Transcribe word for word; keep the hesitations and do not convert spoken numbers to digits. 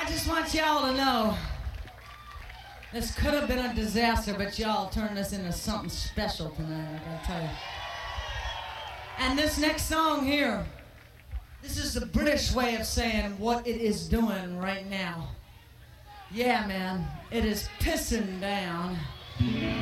I just want y'all to know this could have been a disaster, but y'all turned this into something special tonight, I gotta tell you. And this next song here, this is the British way of saying what it is doing right now. Yeah, man, it is pissing down.